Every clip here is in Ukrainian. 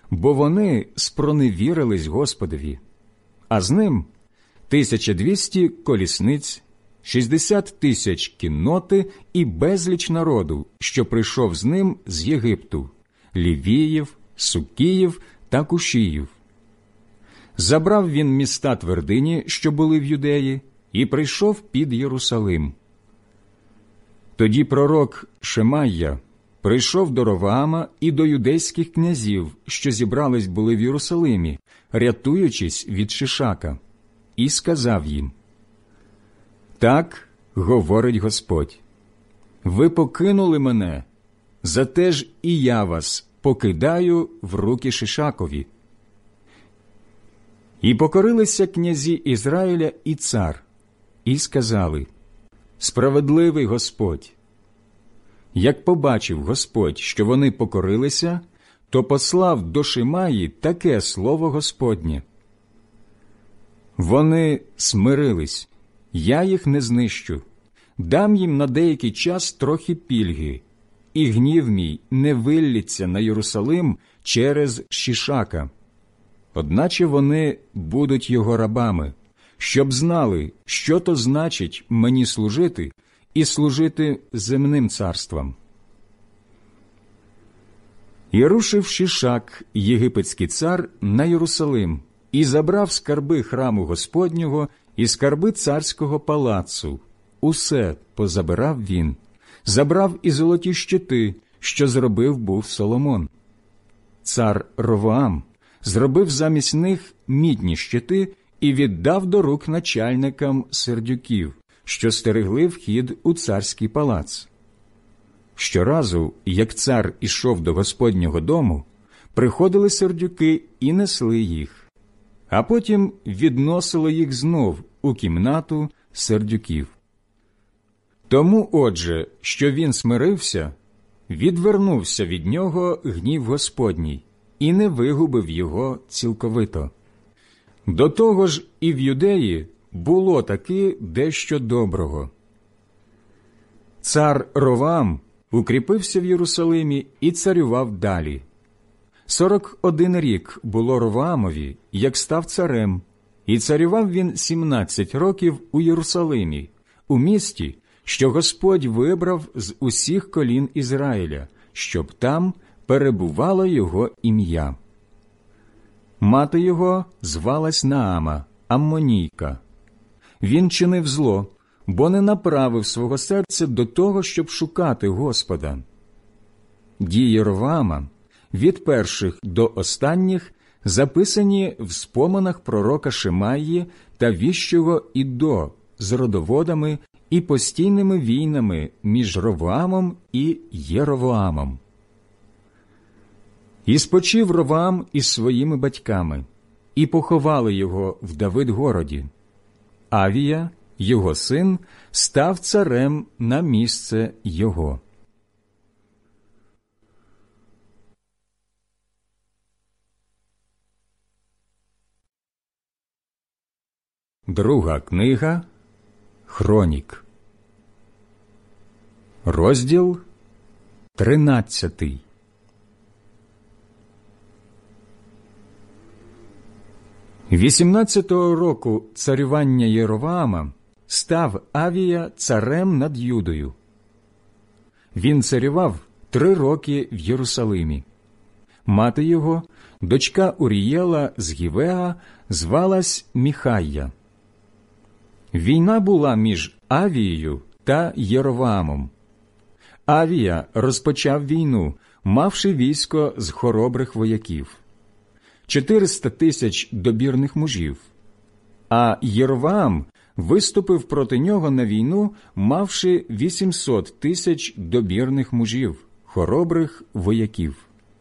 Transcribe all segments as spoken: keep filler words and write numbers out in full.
бо вони спроневірились Господові, а з ним тисяча двісті колісниць, шістдесят тисяч кінноти і безліч народу, що прийшов з ним з Єгипту, Лівіїв, Сукіїв та Кушіїв. Забрав він міста твердині, що були в Юдеї, і прийшов під Єрусалим. Тоді пророк Шемайя прийшов до Роваама і до юдейських князів, що зібрались були в Єрусалимі, рятуючись від Шишака, і сказав їм: «Так говорить Господь, ви покинули мене, зате ж і я вас покидаю в руки Шишакові». І покорилися князі Ізраїля і цар, і сказали: «Справедливий Господь». Як побачив Господь, що вони покорилися, то послав до Шимаї таке слово Господнє: «Вони смирились, я їх не знищу, дам їм на деякий час трохи пільги, і гнів мій не виллється на Єрусалим через Шишака. Одначе вони будуть його рабами, щоб знали, що то значить мені служити і служити земним царствам». І рушив Шишак, єгипетський цар, на Єрусалим, і забрав скарби храму Господнього і скарби царського палацу. Усе позабирав він, забрав і золоті щити, що зробив був Соломон. Цар Ровоам зробив замість них мідні щити і віддав до рук начальникам сердюків, що стерегли вхід у царський палац. Щоразу, як цар ішов до Господнього дому, приходили сердюки і несли їх, а потім відносили їх знов у кімнату сердюків. Тому, отже, що він смирився, відвернувся від нього гнів Господній і не вигубив його цілковито. До того ж і в Юдеї було таки дещо доброго. Цар Ровоам укріпився в Єрусалимі і царював далі. Сорок один рік було Ровоамові, як став царем, і царював він сімнадцять років у Єрусалимі, у місті, що Господь вибрав з усіх колін Ізраїля, щоб там перебувало його ім'я. Мати його звалась Наама, Аммонійка. Він чинив зло, бо не направив свого серця до того, щоб шукати Господа. Дії Ровоама від перших до останніх записані в споминах пророка Шемаї та віщого Іддо з родоводами і постійними війнами між Ровоамом і Єровоамом. І спочив Ровоам із своїми батьками, і поховали його в Давид-городі. Авія, його син, став царем на місце його. Друга книга Хронік. Розділ тринадцятий. Вісімнадцятого року царювання Єровоама став Авія царем над Юдою. Він царював три роки в Єрусалимі. Мати його, дочка Урієла з Гівеа, звалась Міхайя. Війна була між Авією та Єровоамом. Авія розпочав війну, мавши військо з хоробрих вояків – чотириста тисяч добірних мужів, а Єровоам виступив проти нього на війну, мавши вісімсот тисяч добірних мужів, хоробрих вояків.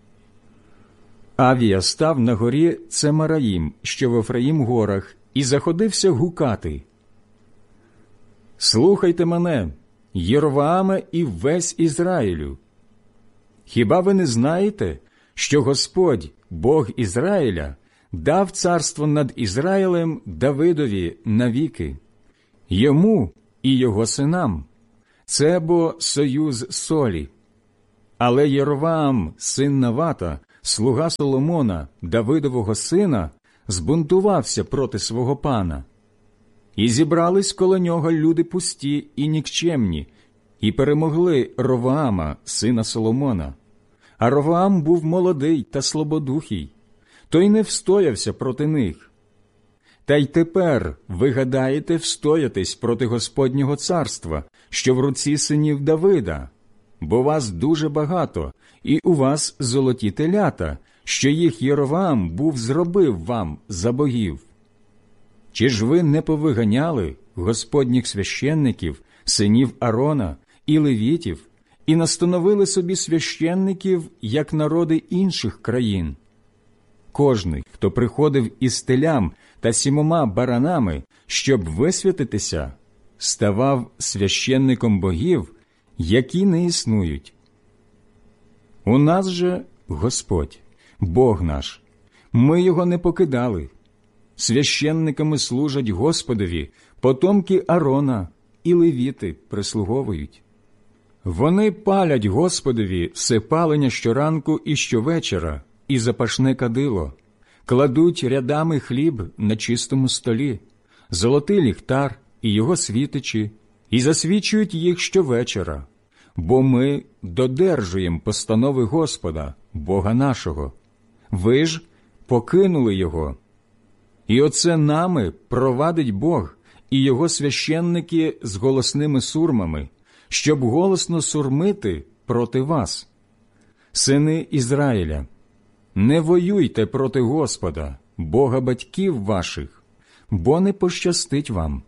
Авія став на горі Цемараїм, що в Ефраїм-горах, і заходився гукати: «Слухайте мене, Єровоаме і весь Ізраїлю! Хіба ви не знаєте, що Господь, Бог Ізраїля, дав царство над Ізраїлем Давидові навіки, йому і його синам? Це бо союз солі. Але Єровоам, син Навата, слуга Соломона, Давидового сина, збунтувався проти свого пана. І зібрались коло нього люди пусті і нікчемні, і перемогли Ровоама, сина Соломона. А Ровоам був молодий та слабодухий, той не встоявся проти них. Та й тепер ви гадаєте встоятись проти Господнього царства, що в руці синів Давида, бо вас дуже багато, і у вас золоті телята, що їх Єровоам був зробив вам за богів. Чи ж ви не повиганяли Господніх священників, синів Арона і левітів, і настановили собі священників, як народи інших країн? Кожний, хто приходив із телям та сімома баранами, щоб висвятитися, ставав священником богів, які не існують. У нас же Господь, Бог наш, ми його не покидали. Священниками служать Господові, потомки Арона і левіти прислуговують. Вони палять Господові все палення щоранку і щовечора, і запашне кадило, кладуть рядами хліб на чистому столі, золотий ліхтар і його світичі, і засвічують їх щовечора, бо ми додержуємо постанови Господа, Бога нашого. Ви ж покинули Його. І оце нами провадить Бог і Його священники з голосними сурмами, щоб голосно сурмити проти вас. Сини Ізраїля, не воюйте проти Господа, Бога батьків ваших, бо не пощастить вам.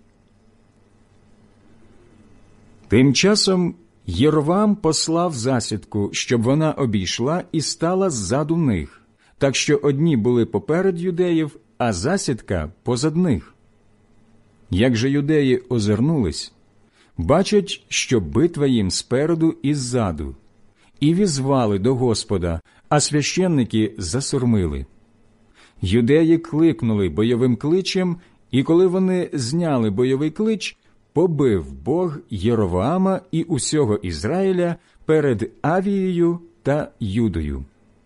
Тим часом Єровоам послав засідку, щоб вона обійшла і стала ззаду них, так що одні були поперед юдеїв, а засідка позад них. Як же юдеї озирнулись, бачать, що битва їм спереду і ззаду, і візвали до Господа, а священники засурмили. Юдеї кликнули бойовим кличем, і коли вони зняли бойовий клич, побив Бог Єровоама і усього Ізраїля перед Авією та Юдою.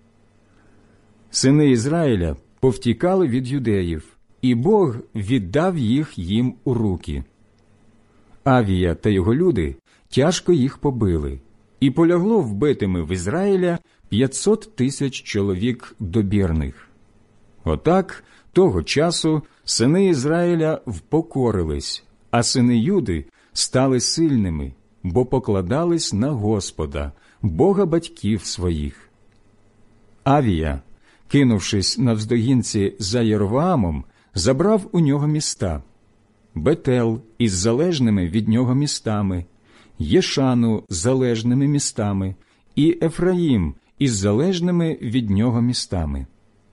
Сини Ізраїля повтікали від юдеїв, і Бог віддав їх їм у руки. Авія та його люди тяжко їх побили, і полягло вбитими в Ізраїля п'ятсот тисяч чоловік добірних. Отак того часу сини Ізраїля впокорились, а сини Юди стали сильними, бо покладались на Господа, Бога батьків своїх. Авія, кинувшись навздогінці за Єровоамом, забрав у нього міста: Бетел із залежними від нього містами, Єшану з залежними містами і Ефраїм із залежними від нього містами.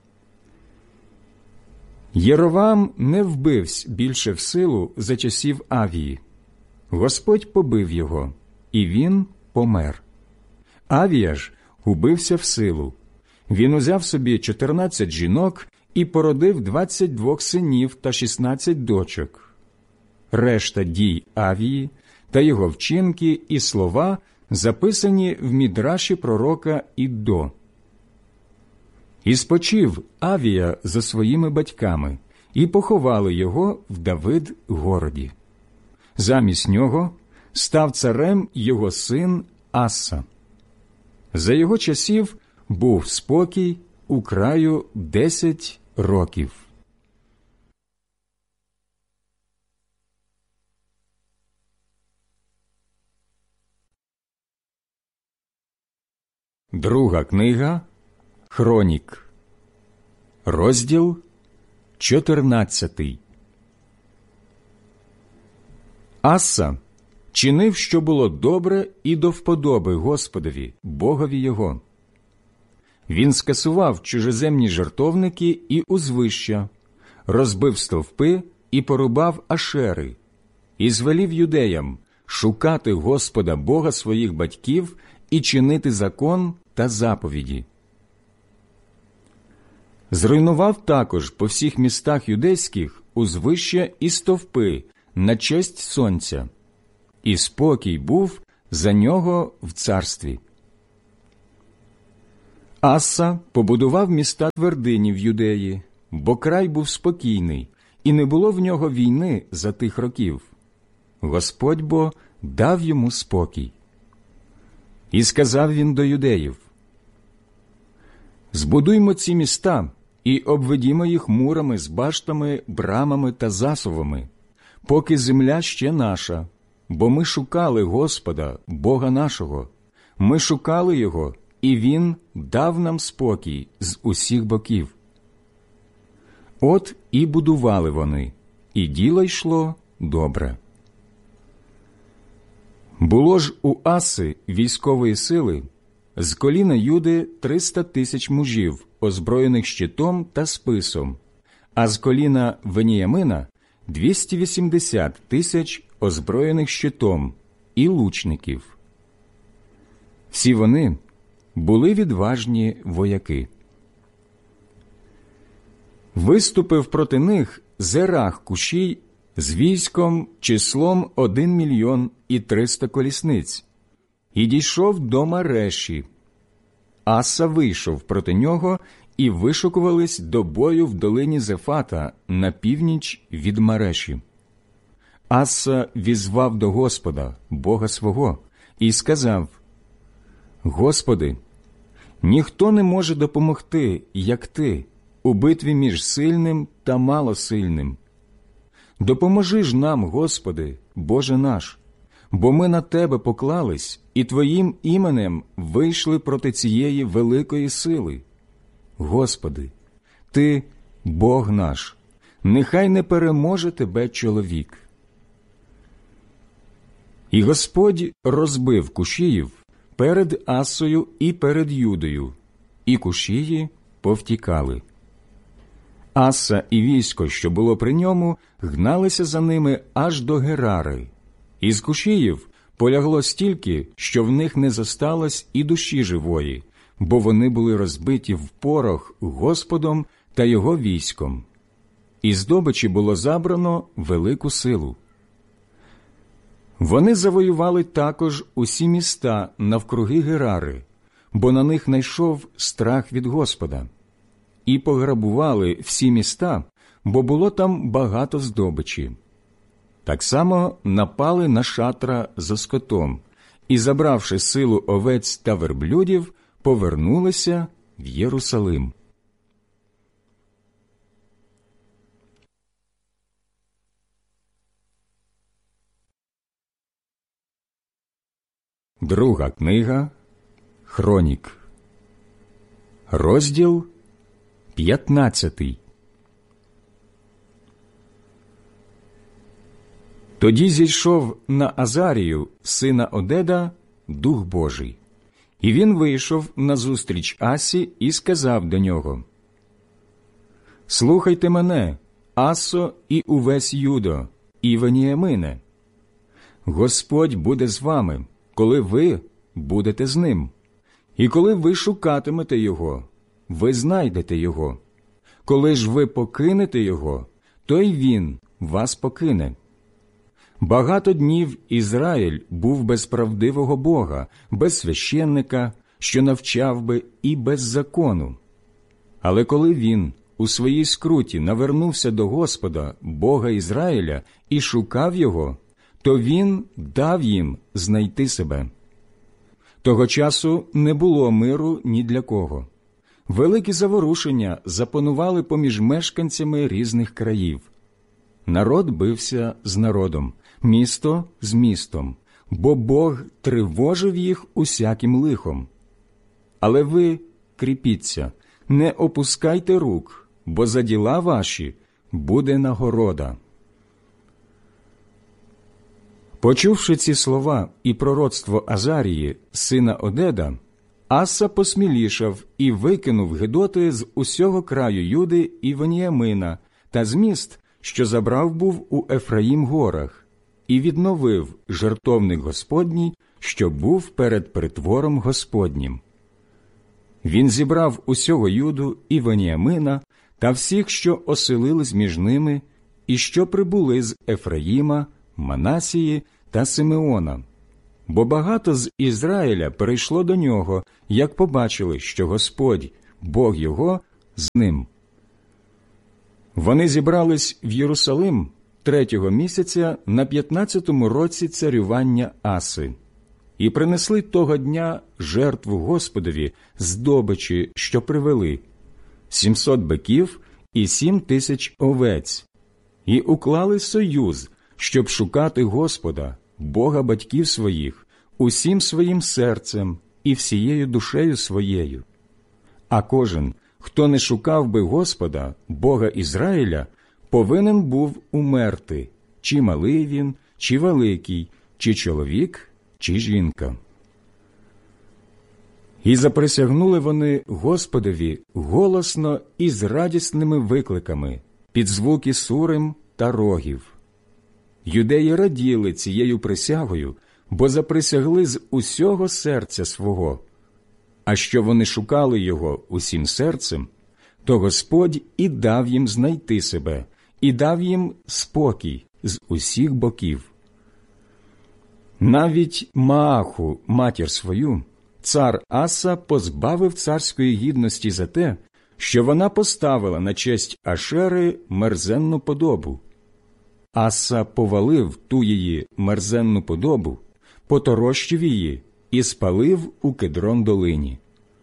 Єровоам не вбивсь більше в силу за часів Авії. Господь побив його, і він помер. Авія ж убився в силу. Він узяв собі чотирнадцять жінок і породив двадцять двох синів та шістнадцять дочок. Решта дій Авії та його вчинки і слова записані в Мідраші пророка Іддо. І спочив Авія за своїми батьками, і поховали його в Давид-городі. Замість нього став царем його син Аса. За його часів був спокій у краю десять років. Друга книга Хронік, розділ чотирнадцятий. Аса чинив, що було добре і до вподоби Господові, Богові його. Він скасував чужеземні жертовники і узвища, розбив стовпи і порубав ашери, і звелів юдеям шукати Господа Бога своїх батьків і чинити закон та заповіді. Зруйнував також по всіх містах юдейських узвища і стовпи на честь сонця, і спокій був за нього в царстві. Аса побудував міста твердині в Юдеї, бо край був спокійний, і не було в нього війни за тих років. Господь бо дав йому спокій. І сказав він до юдеїв: «Збудуймо ці міста і обведімо їх мурами з баштами, брамами та засувами, поки земля ще наша, бо ми шукали Господа, Бога нашого. Ми шукали Його, і Він дав нам спокій з усіх боків». От і будували вони, і діло йшло добре. Було ж у Аси військової сили з коліна Юди триста тисяч мужів, озброєних щитом та списом, а з коліна Веніямина двісті вісімдесят тисяч озброєних щитом і лучників. Всі вони були відважні вояки. Виступив проти них Зерах Кушій з військом числом один мільйон і триста колісниць, і дійшов до Мареші. Аса вийшов проти нього, і вишукувались до бою в долині Зефата на північ від Мареші. Аса візвав до Господа, Бога свого, і сказав: «Господи, ніхто не може допомогти, як Ти, у битві між сильним та малосильним. Допоможи ж нам, Господи, Боже наш, бо ми на Тебе поклались і Твоїм іменем вийшли проти цієї великої сили. Господи, Ти – Бог наш, нехай не переможе Тебе чоловік». І Господь розбив Кушіїв перед Асою і перед Юдою, і Кушії повтікали. Аса і військо, що було при ньому, гналися за ними аж до Герари. Із Кушіїв полягло стільки, що в них не зосталось і душі живої, бо вони були розбиті в порох Господом та його військом. І здобичі було забрано велику силу. Вони завоювали також усі міста навкруги Герари, бо на них найшов страх від Господа. І пограбували всі міста, бо було там багато здобичі. Так само напали на шатра за скотом, і, забравши силу овець та верблюдів, повернулися в Єрусалим. Друга книга Хронік, розділ п'ятнадцятий. Тоді зійшов на Азарію, сина Одеда, Дух Божий, і він вийшов назустріч Асі і сказав до нього: «Слухайте мене, Асо і увесь Юдо, і Веніямине. Господь буде з вами, коли ви будете з ним, і коли ви шукатимете його, ви знайдете його. Коли ж ви покинете його, то й він вас покине. Багато днів Ізраїль був без правдивого Бога, без священника, що навчав би, і без закону. Але коли він у своїй скруті навернувся до Господа, Бога Ізраїля, і шукав його, то він дав їм знайти себе. Того часу не було миру ні для кого. Великі заворушення запанували поміж мешканцями різних країв. Народ бився з народом, місто з містом, бо Бог тривожив їх усяким лихом. Але ви кріпіться, не опускайте рук, бо за діла ваші буде нагорода». Почувши ці слова і пророцтво Азарії, сина Одеда, Аса посмілішав і викинув гидоти з усього краю Юди і Веніямина та з міст, що забрав був у Ефраїм-горах, і відновив жертовник Господній, що був перед притвором Господнім. Він зібрав усього Юду і Веніямина та всіх, що оселились між ними, і що прибули з Ефраїма, Манасії та Симеона, бо багато з Ізраїля перейшло до нього, як побачили, що Господь, Бог його, з ним. Вони зібрались в Єрусалим третього місяця на п'ятнадцятому році царювання Аси і принесли того дня жертву Господові з добичі, що привели, сімсот биків і сім тисяч овець, і уклали союз, щоб шукати Господа, Бога батьків своїх, усім своїм серцем і всією душею своєю. А кожен, хто не шукав би Господа, Бога Ізраїля, повинен був умерти, чи малий він, чи великий, чи чоловік, чи жінка. І заприсягнули вони Господові голосно і з радісними викликами, під звуки сурим та рогів. Юдеї раділи цією присягою, бо заприсягли з усього серця свого. А що вони шукали його усім серцем, то Господь і дав їм знайти себе, і дав їм спокій з усіх боків. Навіть Мааху, матір свою, цар Аса позбавив царської гідності за те, що вона поставила на честь Ашери мерзенну подобу. Аса повалив ту її мерзенну подобу, поторощив її і спалив у Кедрон-долині.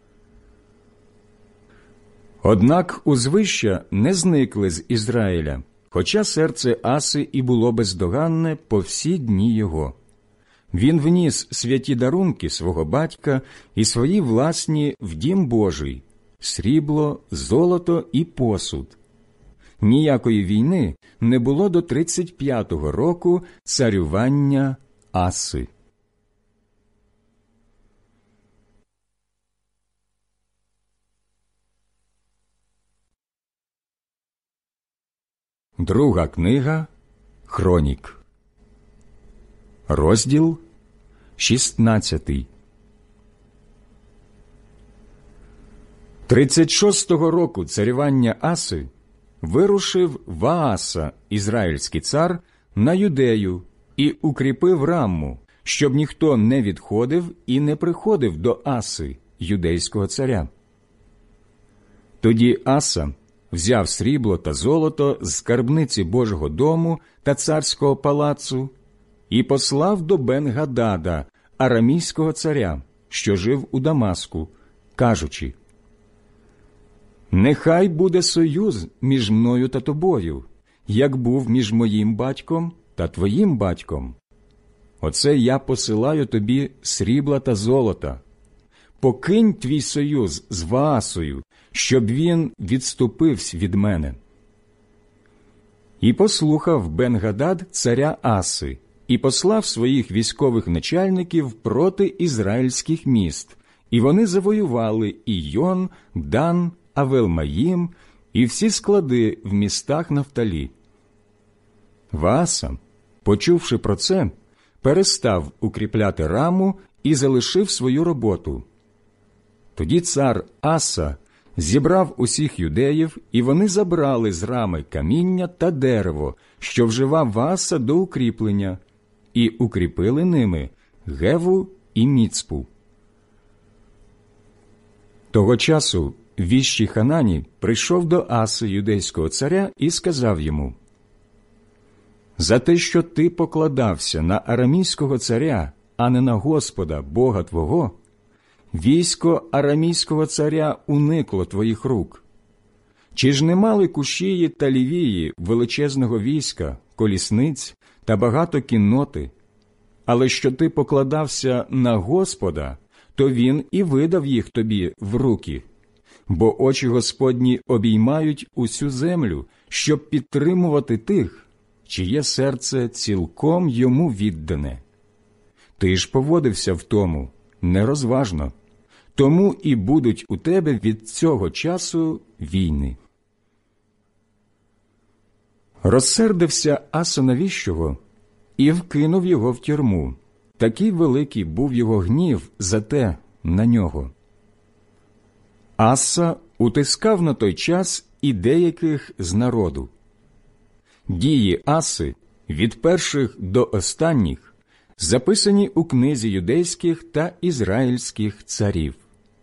Однак узвища не зникли з Ізраїля, хоча серце Аси і було бездоганне по всі дні його. Він вніс святі дарунки свого батька і свої власні в дім Божий – срібло, золото і посуд. Ніякої війни не було до тридцять п'ятого року царювання Аси. Друга книга Хронік. Розділ шістнадцятий. Тридцять шостого року царювання Аси вирушив Вааса, ізраїльський цар, на Юдею і укріпив Рамму, щоб ніхто не відходив і не приходив до Аси, юдейського царя. Тоді Аса взяв срібло та золото з скарбниці Божого дому та царського палацу і послав до Бен-Гадада, арамійського царя, що жив у Дамаску, кажучи: «Нехай буде союз між мною та тобою, як був між моїм батьком та твоїм батьком. Оце я посилаю тобі срібла та золота. Покинь твій союз з Ваасою, щоб він відступився від мене». І послухав Бен-Гадад царя Аси, і послав своїх військових начальників проти ізраїльських міст, і вони завоювали Ійон, Дан, Авел-Маїм і всі склади в містах Нафталі. Вааса, почувши про це, перестав укріпляти Раму і залишив свою роботу. Тоді цар Аса зібрав усіх юдеїв, і вони забрали з Рами каміння та дерево, що вживав Вааса до укріплення, і укріпили ними Геву і Міцпу. Того часу віщий Ханані прийшов до Аси, юдейського царя, і сказав йому: «За те, що ти покладався на арамійського царя, а не на Господа, Бога твого, військо арамійського царя уникло твоїх рук. Чи ж не мали Кушії та Лівії величезного війська, колісниць та багато кінноти? Але що ти покладався на Господа, то він і видав їх тобі в руки. Бо очі Господні обіймають усю землю, щоб підтримувати тих, чиє серце цілком йому віддане. Ти ж поводився в тому нерозважно, тому і будуть у тебе від цього часу війни». Розсердився Аса на віщого і вкинув його в тюрму. Такий великий був його гнів за те на нього. Аса утискав на той час і деяких з народу. Дії Аси від перших до останніх записані у книзі юдейських та ізраїльських царів.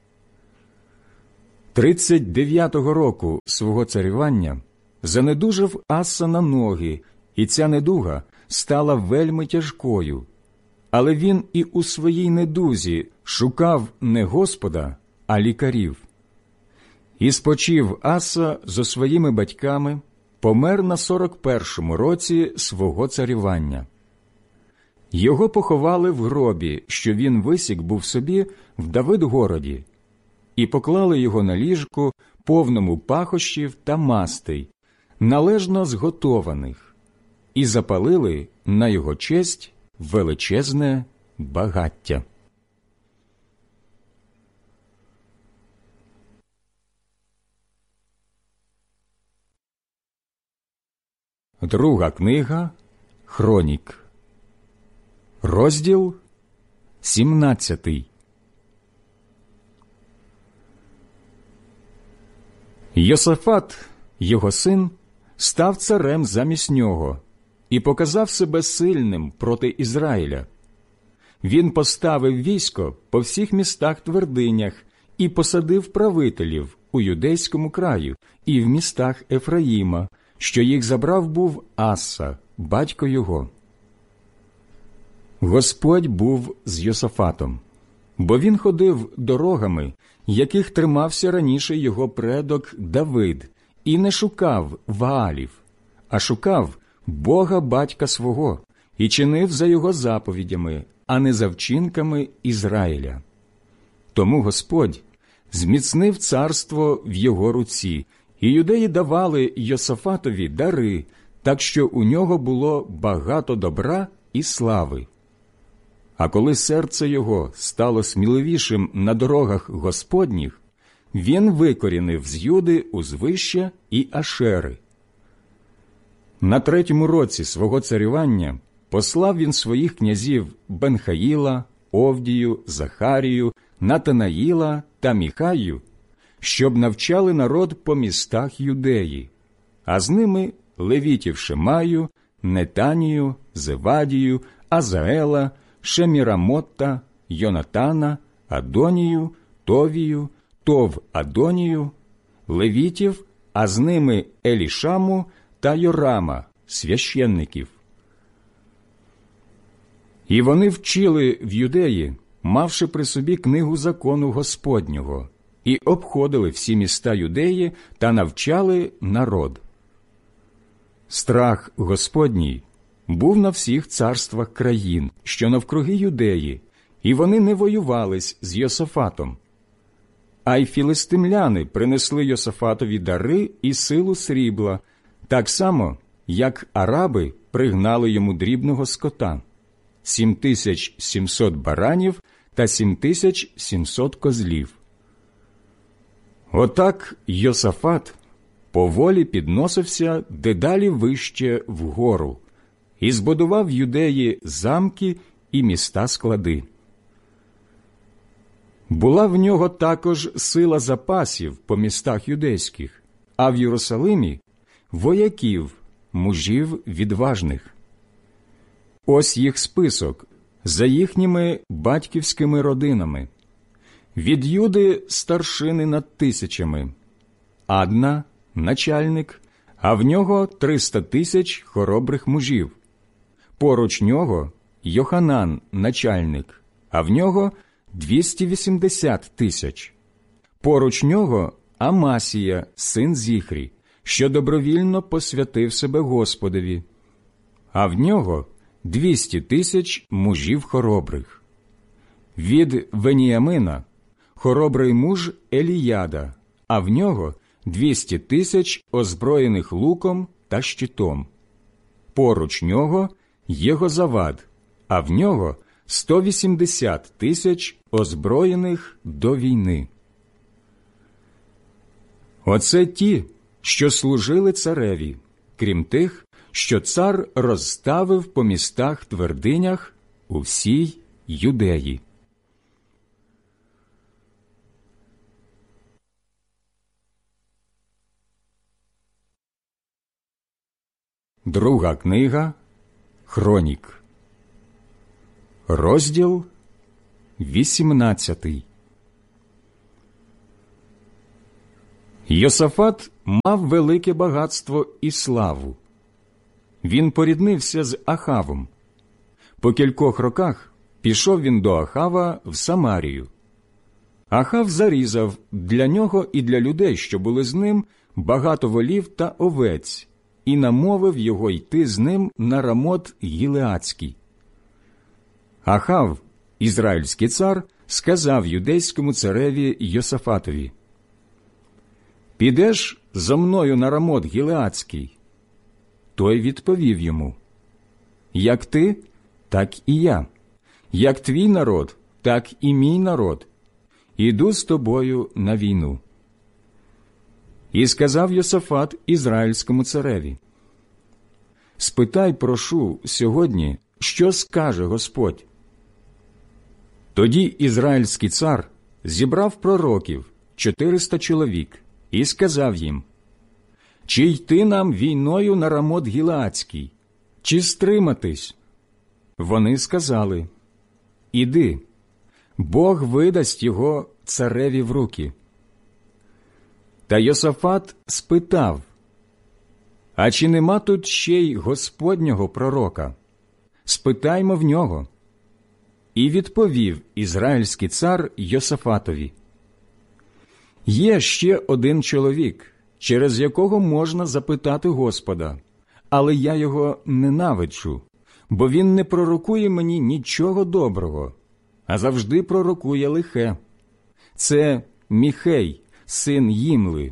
Тридцять дев'ятого року свого царювання занедужав Аса на ноги, і ця недуга стала вельми тяжкою. Але він і у своїй недузі шукав не Господа, а лікарів. І спочив Аса зо своїми батьками, помер на сорок першому році свого царювання. Його поховали в гробі, що він висік був собі в Давидгороді, і поклали його на ліжку, повному пахощів та мастей, належно зготованих, і запалили на його честь величезне багаття. Друга книга Хронік, розділ сімнадцятий. Йосафат, його син, став царем замість нього і показав себе сильним проти Ізраїля. Він поставив військо по всіх містах-твердинях і посадив правителів у юдейському краю і в містах Ефраїма, що їх забрав був Аса, батько його. Господь був з Йосафатом, бо він ходив дорогами, яких тримався раніше його предок Давид, і не шукав Ваалів, а шукав Бога батька свого і чинив за його заповідями, а не за вчинками Ізраїля. Тому Господь зміцнив царство в його руці, і юдеї давали Йосафатові дари, так що у нього було багато добра і слави. А коли серце його стало сміливішим на дорогах Господніх, він викорінив з Юди узвища і Ашери. На третьому році свого царювання послав він своїх князів Бенхаїла, Овдію, Захарію, Натанаїла та Міхаю, щоб навчали народ по містах Юдеї, а з ними левітів Шемаю, Нетанію, Зевадію, Азаела, Шемірамотта, Йонатана, Адонію, Товію, Тов-Адонію, левітів, а з ними Елішаму та Йорама, священників. І вони вчили в Юдеї, мавши при собі книгу закону Господнього, і обходили всі міста Юдеї та навчали народ. Страх Господній був на всіх царствах країн, що навкруги Юдеї, і вони не воювались з Йосафатом. А й філистимляни принесли Йосафатові дари і силу срібла, так само, як араби пригнали йому дрібного скота – сім тисяч сімсот баранів та сім тисяч сімсот козлів. Отак Йосафат поволі підносився дедалі вище вгору і збудував в Юдеї замки і міста-склади. Була в нього також сила запасів по містах юдейських, а в Єрусалимі – вояків, мужів відважних. Ось їх список за їхніми батьківськими родинами. Від Юди старшини над тисячами, Адна – начальник, а в нього триста тисяч хоробрих мужів. Поруч нього Йоханан – начальник, а в нього двісті вісімдесят тисяч. Поруч нього Амасія, син Зіхрі, що добровільно посвятив себе Господові, а в нього двісті тисяч мужів хоробрих. Від Веніямина хоробрий муж Еліяда, а в нього двісті тисяч озброєних луком та щитом. Поруч нього Єгозавад, а в нього сто вісімдесят тисяч озброєних до війни. Оце ті, що служили цареві, крім тих, що цар розставив по містах-твердинях у всій Юдеї. Друга книга Хронік, Розділ вісімнадцятий. Йосафат мав велике багатство і славу. Він поріднився з Ахавом. По кількох роках пішов він до Ахава в Самарію. Ахав зарізав для нього і для людей, що були з ним, багато волів та овець, і намовив його йти з ним на Рамот Гілеадський. Ахав, ізраїльський цар, сказав юдейському цареві Йосафатові: «Підеш зо мною на Рамот Гілеадський?» Той відповів йому: «Як ти, так і я, як твій народ, так і мій народ. Іду з тобою на війну». І сказав Йосафат ізраїльському цареві: «Спитай, прошу, сьогодні, що скаже Господь». Тоді ізраїльський цар зібрав пророків, чотириста чоловік, і сказав їм: «Чи йти нам війною на Рамот Гілеадський, чи стриматись?» Вони сказали: «Іди, Бог видасть його цареві в руки». Та Йосафат спитав: «А чи нема тут ще й Господнього пророка? Спитаймо в нього». І відповів ізраїльський цар Йосафатові: «Є ще один чоловік, через якого можна запитати Господа, але я його ненавиджу, бо він не пророкує мені нічого доброго, а завжди пророкує лихе. Це Міхей, син Їмли».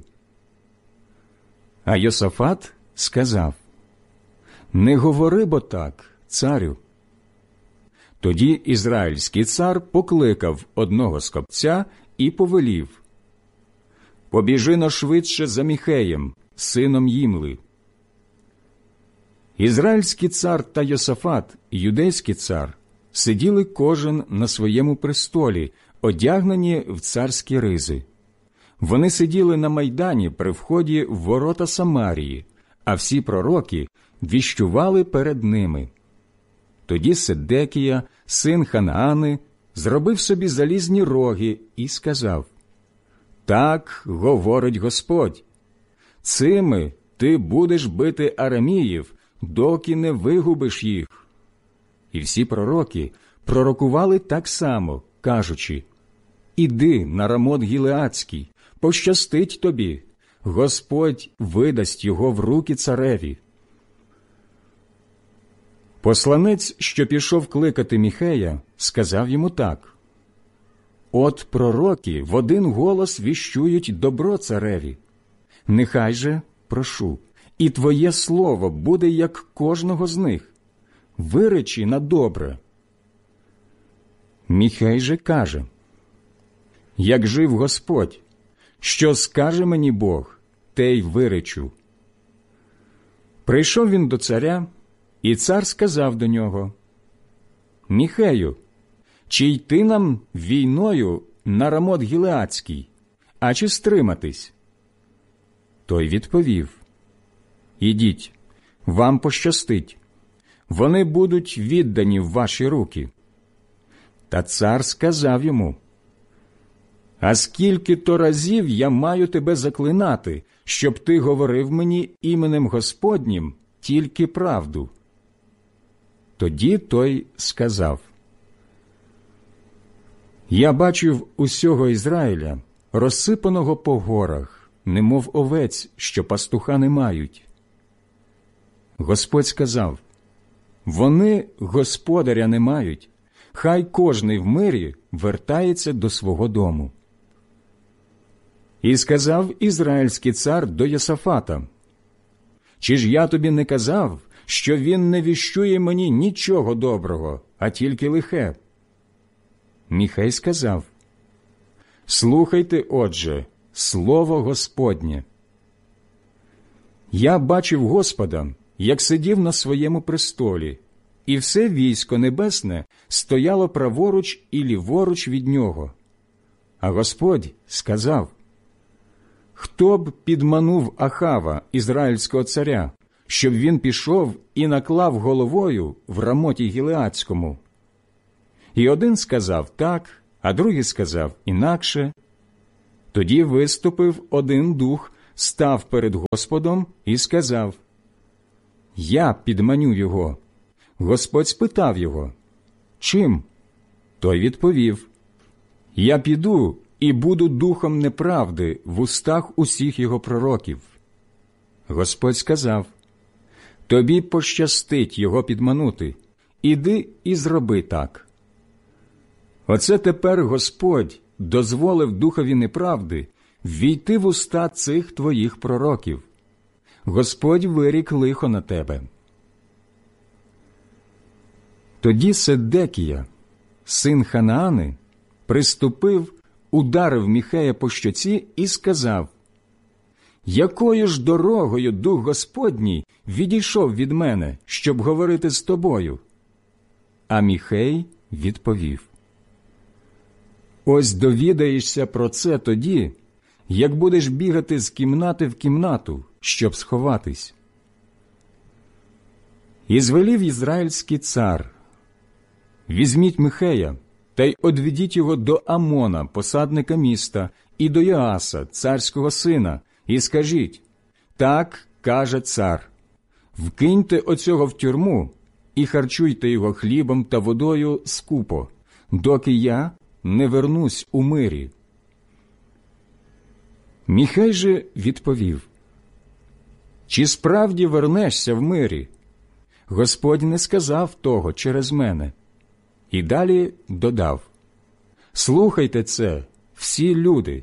А Йосафат сказав: «Не говори бо так, царю». Тоді ізраїльський цар покликав одного з копця і повелів: «Побіжи-но швидше за Міхеєм, сином Їмли». Ізраїльський цар та Йосафат, юдейський цар, сиділи кожен на своєму престолі, одягнені в царські ризи. Вони сиділи на майдані при вході в ворота Самарії, а всі пророки віщували перед ними. Тоді Седекія, син Ханаани, зробив собі залізні роги і сказав: «Так говорить Господь, цими ти будеш бити араміїв, доки не вигубиш їх». І всі пророки пророкували так само, кажучи: «Іди на Рамот Гілеадський, пощастить тобі, Господь видасть його в руки цареві». Посланець, що пішов кликати Міхея, сказав йому так: «От пророки в один голос віщують добро цареві. Нехай же, прошу, і твоє слово буде, як кожного з них. Виречи на добре». Міхей же каже: «Як жив Господь, що скаже мені Бог, те й виречу». Прийшов він до царя, і цар сказав до нього: «Міхею, чи йти нам війною на Рамот Гілеадський, а чи стриматись?» Той відповів: «Ідіть, вам пощастить, вони будуть віддані в ваші руки». Та цар сказав йому: «А скільки то разів я маю тебе заклинати, щоб ти говорив мені іменем Господнім тільки правду?» Тоді той сказав: «Я бачив усього Ізраїля, розсипаного по горах, немов овець, що пастуха не мають». Господь сказав: «Вони господаря не мають, хай кожний в мирі вертається до свого дому». І сказав ізраїльський цар до Йосафата: «Чи ж я тобі не казав, що він не віщує мені нічого доброго, а тільки лихе?» Міхей сказав: «Слухайте, отже, слово Господнє. Я бачив Господа, як сидів на своєму престолі, і все військо небесне стояло праворуч і ліворуч від нього. А Господь сказав: хто б підманув Ахава, ізраїльського царя, щоб він пішов і наклав головою в Рамоті Гілеадському? І один сказав так, а другий сказав інакше. Тоді виступив один дух, став перед Господом і сказав: «Я підманю його». Господь спитав його: «Чим?» Той відповів: «Я піду і буду духом неправди в устах усіх його пророків». Господь сказав: «Тобі пощастить його підманути. Іди і зроби так». Оце тепер Господь дозволив духові неправди ввійти в уста цих твоїх пророків. Господь вирік лихо на тебе. Тоді Седекія, син Ханаани, приступив, ударив Міхея по щоці і сказав: «Якою ж дорогою Дух Господній відійшов від мене, щоб говорити з тобою?» А Міхей відповів: «Ось довідаєшся про це тоді, як будеш бігати з кімнати в кімнату, щоб сховатись». І звелів ізраїльський цар: «Візьміть Михея та й одведіть його до Амона, посадника міста, і до Йоаса, царського сина, і скажіть: так каже цар, вкиньте оцього в тюрму і харчуйте його хлібом та водою скупо, доки я не вернусь у мирі». Міхей же відповів: «Чи справді вернешся в мирі? Господь не сказав того через мене». І далі додав: «Слухайте це, всі люди».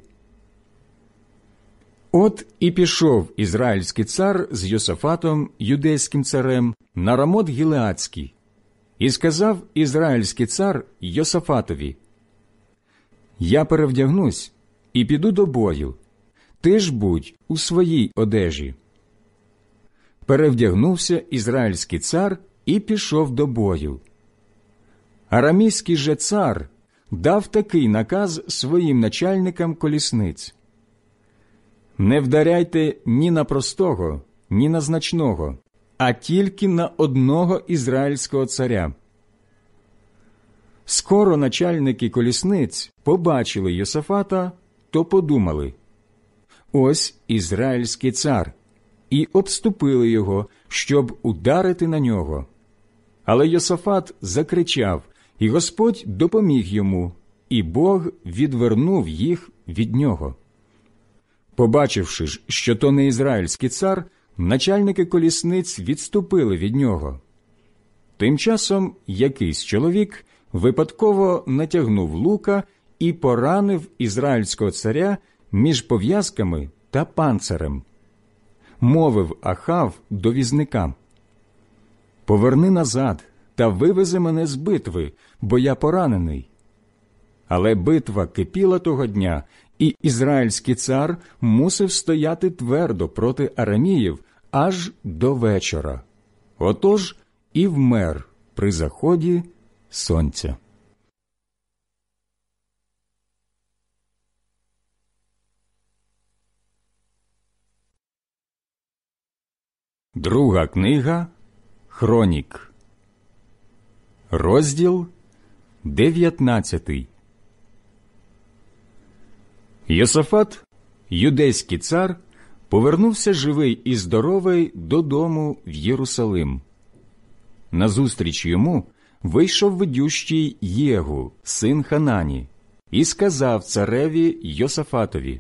От і пішов ізраїльський цар з Йосафатом, юдейським царем, на Рамот Гілеадський, і сказав ізраїльський цар Йосафатові: «Я перевдягнусь і піду до бою, ти ж будь у своїй одежі». Перевдягнувся ізраїльський цар і пішов до бою. Арамійський же цар дав такий наказ своїм начальникам колісниць: «Не вдаряйте ні на простого, ні на значного, а тільки на одного ізраїльського царя». Скоро начальники колісниць побачили Йосафата, то подумали: «Ось ізраїльський цар», і обступили його, щоб ударити на нього. Але Йосафат закричав, і Господь допоміг йому, і Бог відвернув їх від нього. Побачивши ж, що то не ізраїльський цар, начальники колісниць відступили від нього. Тим часом якийсь чоловік випадково натягнув лука і поранив ізраїльського царя між пов'язками та панцирем. Мовив Ахав до візника: «Поверни назад та вивези мене з битви, бо я поранений». Але битва кипіла того дня, і ізраїльський цар мусив стояти твердо проти араміїв аж до вечора. Отож і вмер при заході сонця. Друга книга Хронік, розділ дев'ятнадцятий. Йосафат, юдейський цар, повернувся живий і здоровий додому в Єрусалим. Назустріч йому вийшов ведющий Єгу, син Ханані, і сказав цареві Йосафатові: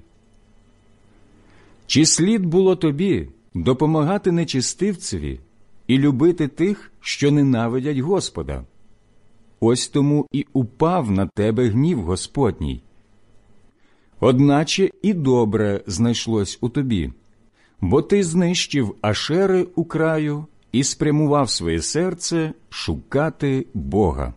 «Чи слід було тобі допомагати нечистивцеві і любити тих, що ненавидять Господа? Ось тому і упав на тебе гнів Господній. Одначе і добре знайшлось у тобі, бо ти знищив Ашери у краю і спрямував своє серце шукати Бога».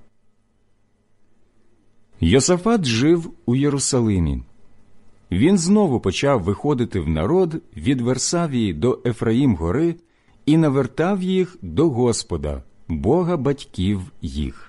Йосафат жив у Єрусалимі. Він знову почав виходити в народ від Версавії до Ефраїм-гори і навертав їх до Господа, Бога батьків їх.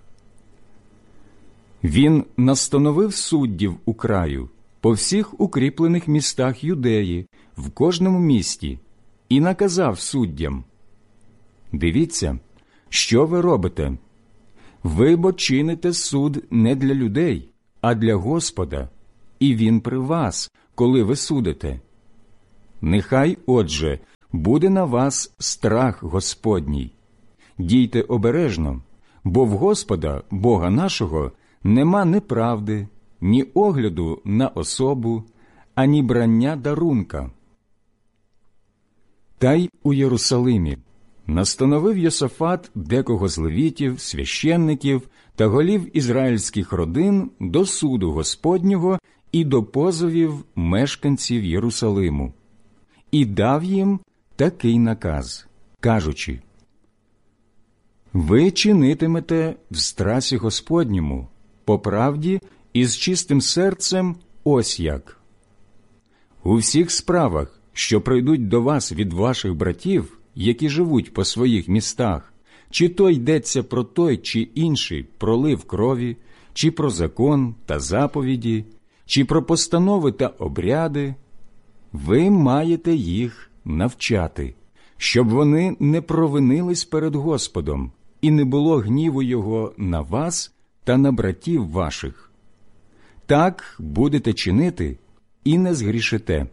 Він настановив суддів у краю, по всіх укріплених містах Юдеї, в кожному місті, і наказав суддям: «Дивіться, що ви робите? Ви бо чините суд не для людей, а для Господа, і Він при вас, коли ви судите. Нехай, отже, буде на вас страх Господній. Дійте обережно, бо в Господа, Бога нашого, нема неправди, ні огляду на особу, ані брання дарунка. Та й у Єрусалимі настановив Йосафат декого з левітів, священників та голів ізраїльських родин до суду Господнього і до позовів мешканців Єрусалиму. І дав їм такий наказ, кажучи: «Ви чинитимете в страсі Господньому, по правді і з чистим серцем ось як. У всіх справах, що прийдуть до вас від ваших братів, які живуть по своїх містах, чи то йдеться про той чи інший пролив крові, чи про закон та заповіді, чи про постанови та обряди, ви маєте їх навчати, щоб вони не провинились перед Господом, і не було гніву Його на вас та на братів ваших. Так будете чинити і не згрішите.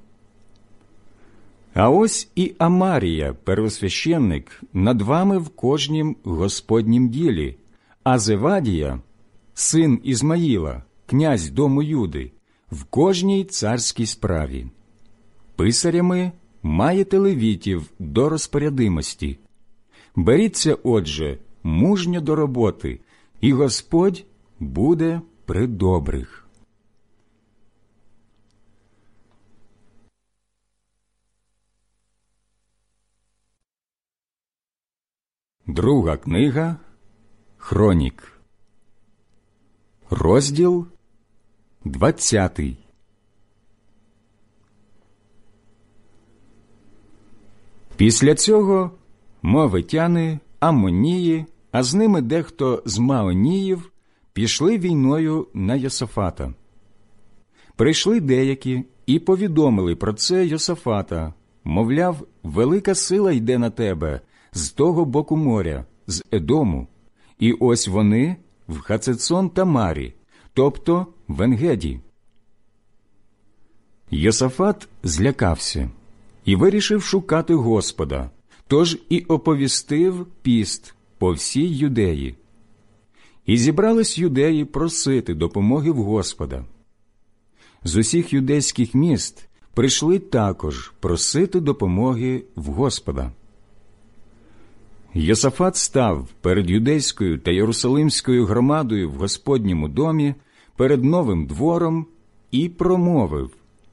А ось і Амарія, первосвященник, над вами в кожнім Господнім ділі, а Зевадія, син Ізмаїла, князь дому Юди, в кожній царській справі. Писарями маєте левітів до розпорядимості. Беріться, отже, мужньо до роботи, і Господь буде при добрих». Друга книга Хронік, розділ двадцятий. Після цього Моавитяни, Амонії, а з ними дехто з Маоніїв, пішли війною на Йосафата. Прийшли деякі і повідомили про це Йосафата, мовляв, велика сила йде на тебе з того боку моря, з Едому, і ось вони в Хацецон-Тамарі, тобто в Енгеді. Йосафат злякався і вирішив шукати Господа, тож і оповістив піст по всій Юдеї. І зібрались юдеї просити допомоги в Господа. З усіх юдейських міст прийшли також просити допомоги в Господа. Йосафат став перед юдейською та єрусалимською громадою в Господньому домі, перед новим двором, і промовив: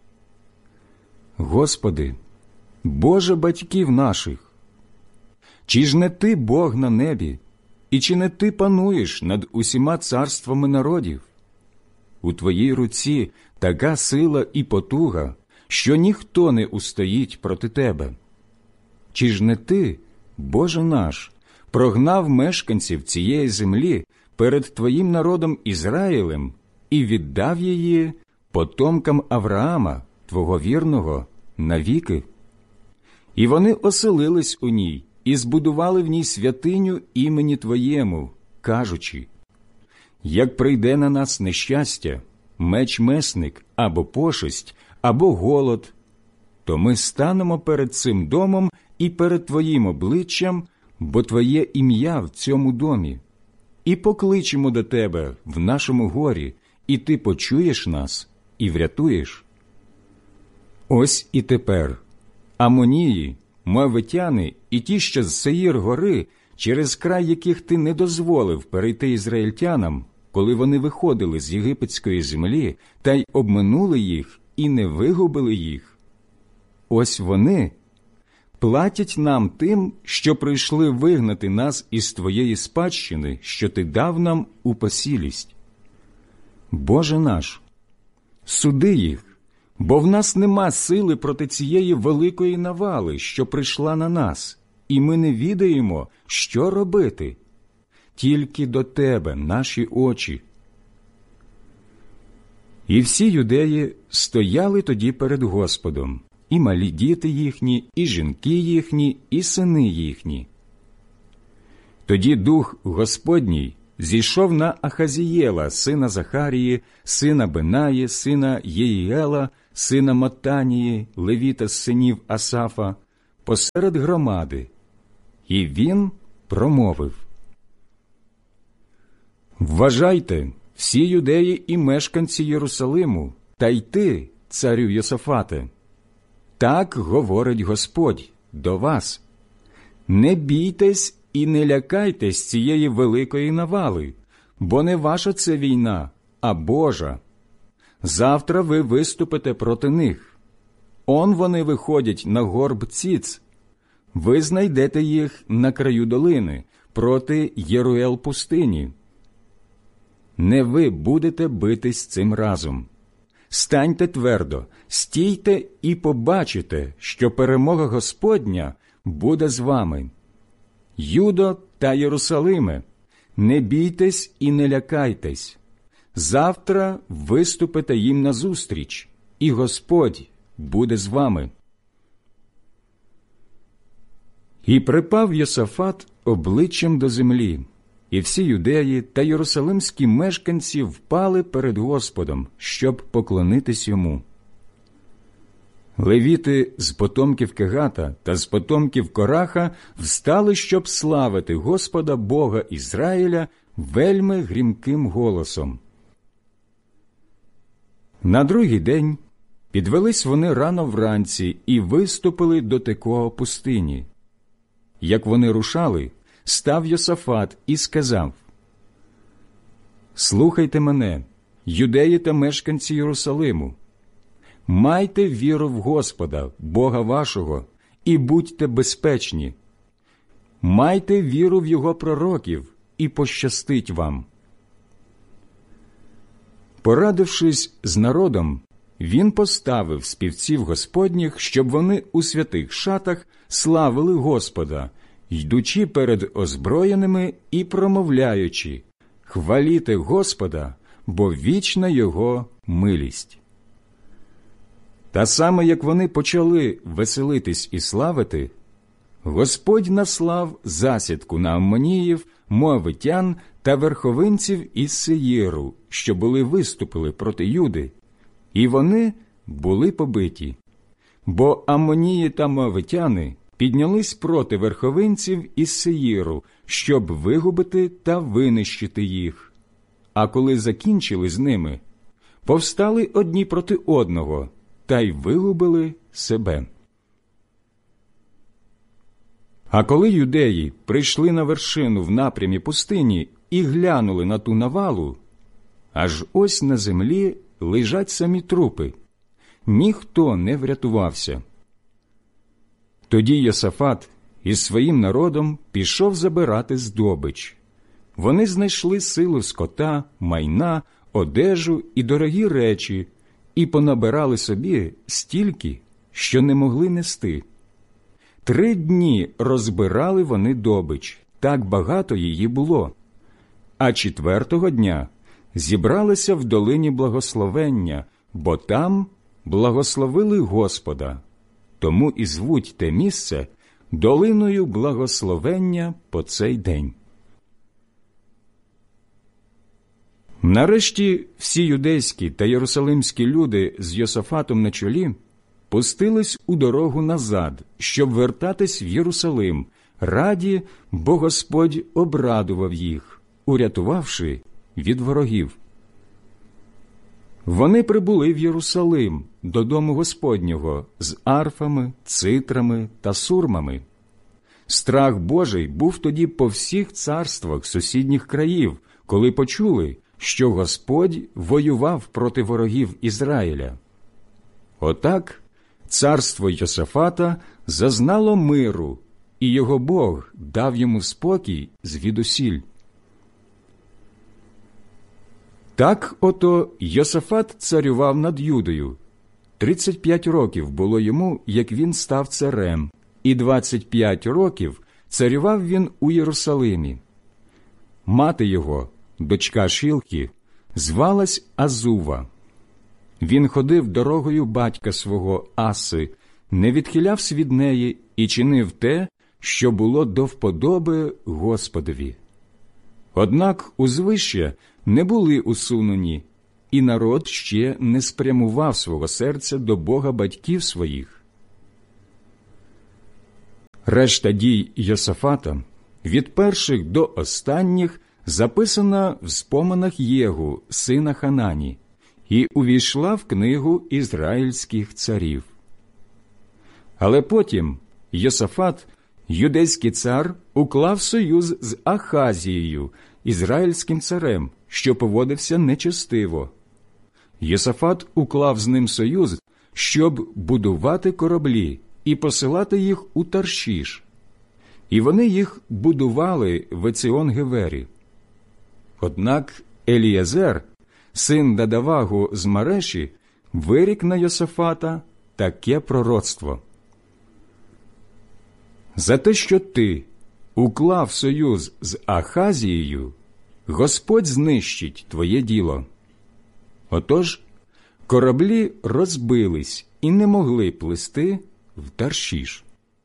«Господи, Боже батьків наших, чи ж не Ти Бог на небі, і чи не Ти пануєш над усіма царствами народів? У Твоїй руці така сила і потуга, що ніхто не устоїть проти Тебе. Чи ж не Ти, Боже наш, прогнав мешканців цієї землі перед Твоїм народом Ізраїлем і віддав її потомкам Авраама, Твого вірного, навіки? І вони оселились у ній і збудували в ній святиню імені Твоєму, кажучи: як прийде на нас нещастя, меч-месник або пошесть, або голод, то ми станемо перед цим домом і перед Твоїм обличчям, бо Твоє ім'я в цьому домі, і покличемо до Тебе в нашому горі, і Ти почуєш нас і врятуєш. Ось і тепер Амонії, Моавитяни і ті, що з Сеїр-гори, через край яких Ти не дозволив перейти ізраїльтянам, коли вони виходили з єгипетської землі, та й обминули їх і не вигубили їх. Ось вони платять нам тим, що прийшли вигнати нас із Твоєї спадщини, що Ти дав нам у посілість. Боже наш, суди їх, бо в нас нема сили проти цієї великої навали, що прийшла на нас, і ми не відаємо, що робити. Тільки до Тебе наші очі». І всі юдеї стояли тоді перед Господом, і малі діти їхні, і жінки їхні, і сини їхні. Тоді Дух Господній зійшов на Ахазієла, сина Захарії, сина Бенаї, сина Єїела, сина Матанії, левіта з синів Асафа, посеред громади. І він промовив: «Вважайте, всі юдеї і мешканці Єрусалиму, та й ти, царю Йосафате, так говорить Господь до вас: не бійтесь і не лякайтесь цієї великої навали, бо не ваша це війна, а Божа. Завтра ви виступите проти них. Он вони виходять на горб Ціц. Ви знайдете їх на краю долини, проти Єруел пустині. Не ви будете битись цим разом. Станьте твердо, стійте і побачите, що перемога Господня буде з вами. Юдо та Єрусалиме, не бійтесь і не лякайтесь. Завтра виступите їм назустріч, і Господь буде з вами». І припав Йосафат обличчям до землі, і всі юдеї та єрусалимські мешканці впали перед Господом, щоб поклонитись йому. Левіти з потомків Кегата та з потомків Кораха встали, щоб славити Господа Бога Ізраїля вельми грімким голосом. На другий день підвелись вони рано вранці і виступили до Текоа пустині. Як вони рушали, став Йосафат і сказав: «Слухайте мене, юдеї та мешканці Єрусалиму. Майте віру в Господа, Бога вашого, і будьте безпечні. Майте віру в Його пророків, і пощастить вам». Порадившись з народом, він поставив співців Господніх, щоб вони у святих шатах славили Господа, йдучи перед озброєними і промовляючи: «Хваліте Господа, бо вічна Його милість». Та саме, як вони почали веселитись і славити, Господь наслав засідку на Аммоніїв, Моавитян та верховинців із Сеїру, що були виступили проти Юди, і вони були побиті. Бо Аммонії та Моавитяни піднялись проти верховинців із Сеїру, щоб вигубити та винищити їх. А коли закінчили з ними, повстали одні проти одного та й вигубили себе. А коли юдеї прийшли на вершину в напрямі пустині і глянули на ту навалу, аж ось на землі лежать самі трупи. Ніхто не врятувався. Тоді Йосафат із своїм народом пішов забирати здобич. Вони знайшли силу скота, майна, одежу і дорогі речі, і понабирали собі стільки, що не могли нести. Три дні розбирали вони добич, так багато її було. А четвертого дня зібралися в долині благословення, бо там благословили Господа. Тому і звуть те місце долиною благословення по цей день. Нарешті всі юдейські та єрусалимські люди з Йосафатом на чолі пустились у дорогу назад, щоб вертатись в Єрусалим, раді, бо Господь обрадував їх, урятувавши від ворогів. Вони прибули в Єрусалим, до дому Господнього, з арфами, цитрами та сурмами. Страх Божий був тоді по всіх царствах сусідніх країв, коли почули, що Господь воював проти ворогів Ізраїля. Отак царство Йосафата зазнало миру, і його Бог дав йому спокій звідусіль. Так ото Йосафат царював над Юдою. Тридцять п'ять років було йому, як він став царем, і двадцять п'ять років царював він у Єрусалимі. Мати його, дочка Шілхі, звалась Азува. Він ходив дорогою батька свого Аси, не відхилявся від неї і чинив те, що було до вподоби Господові. Однак узвища не були усунені, і народ ще не спрямував свого серця до Бога батьків своїх. Решта дій Йосафата, від перших до останніх, записана в споминах Єгу, сина Ханані, і увійшла в книгу ізраїльських царів. Але потім Йосафат, юдейський цар, уклав союз з Ахазією, ізраїльським царем, що поводився нечестиво. Йосафат уклав з ним союз, щоб будувати кораблі і посилати їх у Таршіш. І вони їх будували в Еціон-Гевері. Однак Елієзер, син Дадавагу з Мареші, вирік на Йосафата таке пророцтво: «За те, що ти уклав союз з Ахазією, Господь знищить твоє діло». Отож, кораблі розбились і не могли плисти в Таршіш.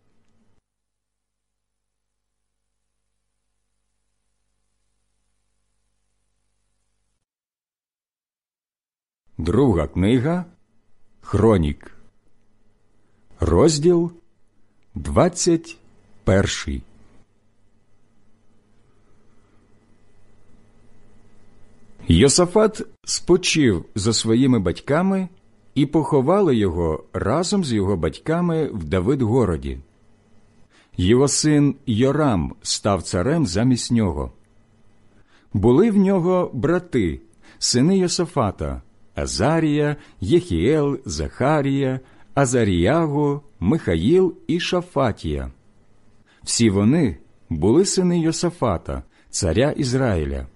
Друга книга Хронік, розділ двадцять перший. Йосафат спочив за своїми батьками, і поховали його разом з його батьками в Давидгороді. Його син Йорам став царем замість нього. Були в нього брати, сини Йосафата: Азарія, Єхіел, Захарія, Азаріягу, Михаїл і Шафатія. Всі вони були сини Йосафата, царя Ізраїля.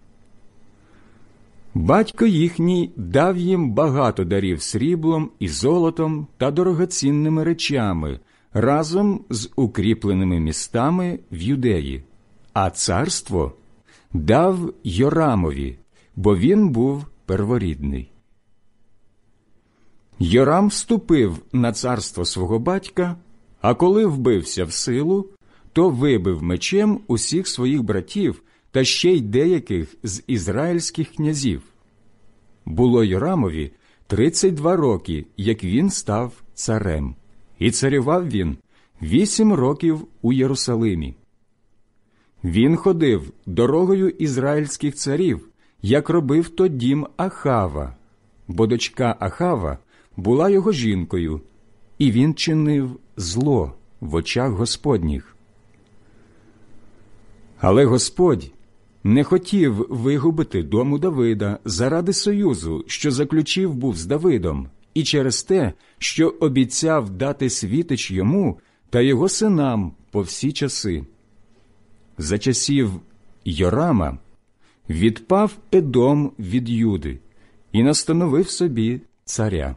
Батько їхній дав їм багато дарів сріблом і золотом та дорогоцінними речами, разом з укріпленими містами в Юдеї, а царство дав Йорамові, бо він був перворідний. Йорам вступив на царство свого батька, а коли вбився в силу, то вибив мечем усіх своїх братів та ще й деяких з ізраїльських князів. Було Йорамові тридцять два роки, як він став царем, і царював він вісім років у Єрусалимі. Він ходив дорогою ізраїльських царів, як робив то дім Ахава, бо дочка Ахава була його жінкою, і він чинив зло в очах Господніх. Але Господь не хотів вигубити дому Давида заради союзу, що заключив був з Давидом, і через те, що обіцяв дати світич йому та його синам по всі часи. За часів Йорама відпав Едом від Юди і настановив собі царя.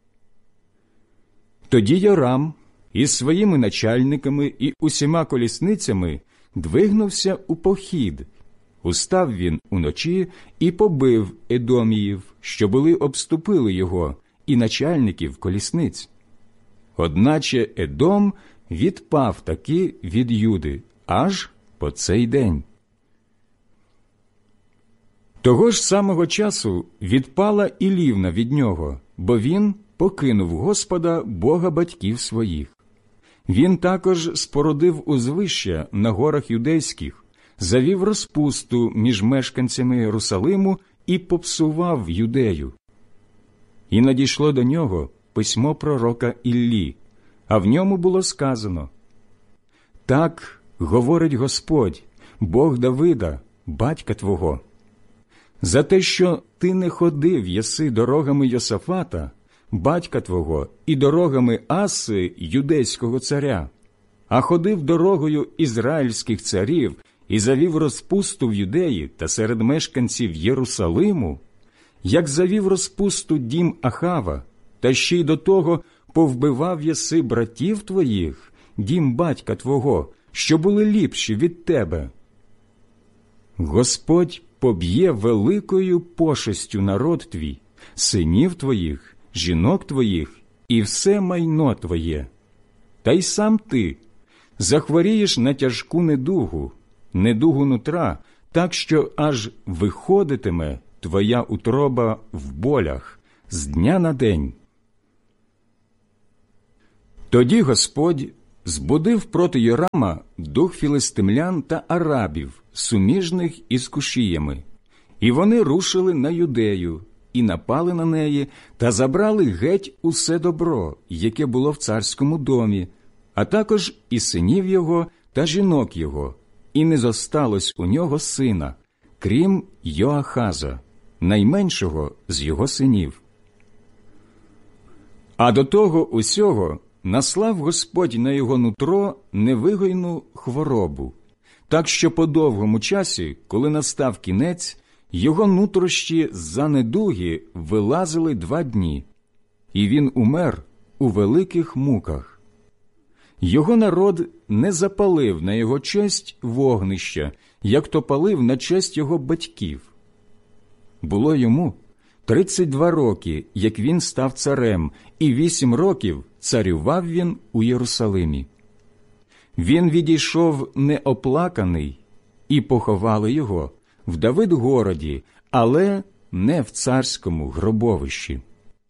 Тоді Йорам із своїми начальниками і усіма колісницями двигнувся у похід. Устав він уночі і побив Едоміїв, що були обступили його, і начальників колісниць. Одначе Едом відпав таки від Юди аж по цей день. Того ж самого часу відпала і Лівна від нього, бо він покинув Господа, Бога батьків своїх. Він також спорудив узвища на горах юдейських, завів розпусту між мешканцями Єрусалиму і попсував Юдею. І надійшло до нього письмо пророка Іллі, а в ньому було сказано: «Так говорить Господь, Бог Давида, батька твого, за те, що ти не ходив єси дорогами Йосафата, батька твого, і дорогами Аси, юдейського царя, а ходив дорогою ізраїльських царів і завів розпусту в Юдеї та серед мешканців Єрусалиму, як завів розпусту дім Ахава, та ще й до того повбивав єси братів твоїх, дім батька твого, що були ліпші від тебе. Господь поб'є великою пошестю народ твій, синів твоїх, жінок твоїх і все майно твоє. Та й сам ти захворієш на тяжку недугу, недугу нутра так що аж виходитиме твоя утроба в болях з дня на день». Тоді Господь збудив проти Йорама дух філистимлян та арабів, суміжних із кушіями, і вони рушили на Юдею, і напали на неї, та забрали геть усе добро, яке було в царському домі, а також і синів його та жінок його, і не зосталось у нього сина, крім Йоахаза, найменшого з його синів. А до того усього наслав Господь на його нутро невигойну хворобу, так що по довгому часі, коли настав кінець, його нутрощі з-за недуги вилазили два дні, і він умер у великих муках. Його народ не запалив на його честь вогнища, як то палив на честь його батьків. Було йому тридцять два роки, як він став царем, і вісім років царював він у Єрусалимі. Він відійшов неоплаканий, і поховали його в Давидгороді, але не в царському гробовищі.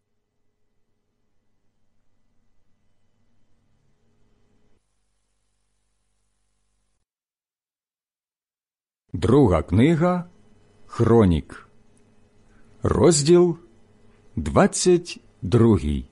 Друга книга Хронік, розділ двадцять другий.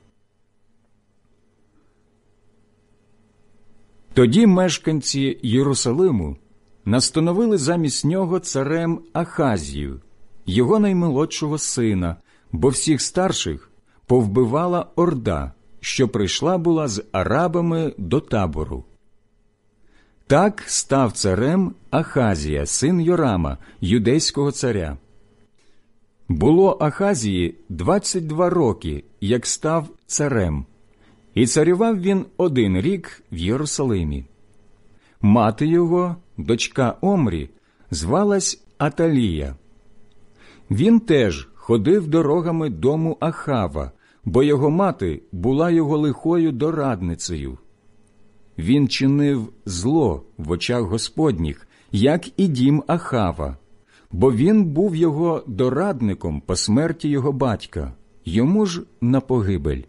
Тоді мешканці Єрусалиму настановили замість нього царем Ахазію, його наймолодшого сина, бо всіх старших повбивала орда, що прийшла була з арабами до табору. Так став царем Ахазія, син Йорама, юдейського царя. Було Ахазії двадцять два роки, як став царем, і царював він один рік в Єрусалимі. Мати його, дочка Омрі, звалась Аталія. Він теж ходив дорогами дому Ахава, бо його мати була його лихою дорадницею. Він чинив зло в очах Господніх, як і дім Ахава, бо він був його дорадником по смерті його батька, йому ж на погибель.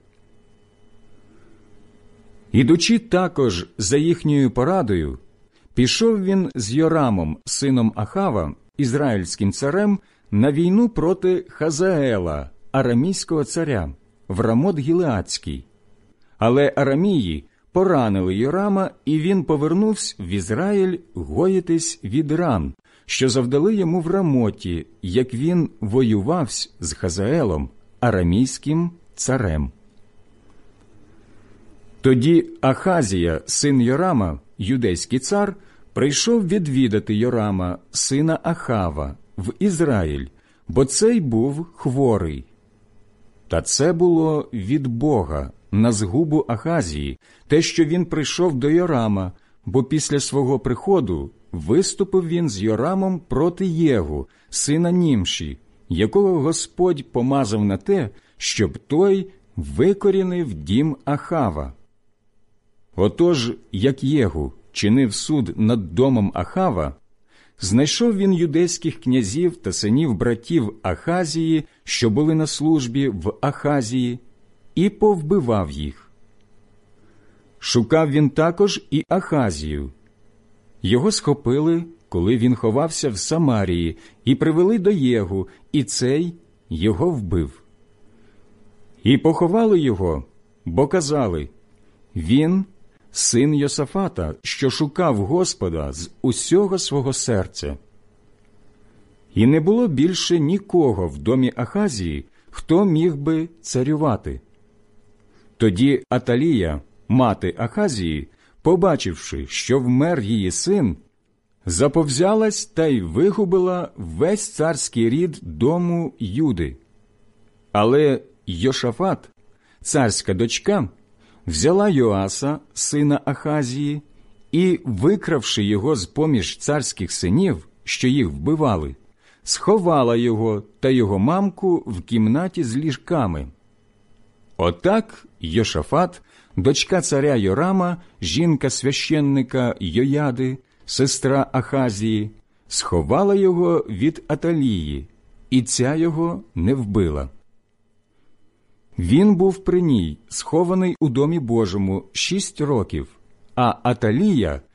Ідучи також за їхньою порадою, пішов він з Йорамом, сином Ахава, ізраїльським царем, на війну проти Хазаела, арамійського царя, в Рамот-Гілеадський. Але арамії поранили Йорама, і він повернувся в Ізраїль гоїтись від ран, що завдали йому в Рамоті, як він воювавсь з Хазаелом, арамійським царем. Тоді Ахазія, син Йорама, юдейський цар, прийшов відвідати Йорама, сина Ахава, в Ізраїль, бо цей був хворий. Та це було від Бога на згубу Ахазії, те, що він прийшов до Йорама, бо після свого приходу виступив він з Йорамом проти Єгу, сина Німші, якого Господь помазав на те, щоб той викорінив дім Ахава. Отож, як Єгу чинив суд над домом Ахава, знайшов він юдейських князів та синів братів Ахазії, що були на службі в Ахазії, і повбивав їх. Шукав він також і Ахазію. Його схопили, коли він ховався в Самарії, і привели до Єгу, і цей його вбив. І поховали його, бо казали: він – син Йосафата, що шукав Господа з усього свого серця. І не було більше нікого в домі Ахазії, хто міг би царювати. Тоді Аталія, мати Ахазії, побачивши, що вмер її син, заповзялась та й вигубила весь царський рід дому Юди. Але Йошафат, царська дочка, взяла Йоаса, сина Ахазії, і, викравши його з-поміж царських синів, що їх вбивали, сховала його та його мамку в кімнаті з ліжками. Отак Йошафат, дочка царя Йорама, жінка священника Йояди, сестра Ахазії, сховала його від Аталії, і ця його не вбила. Він був при ній, схований у домі Божому, шість років, а Аталія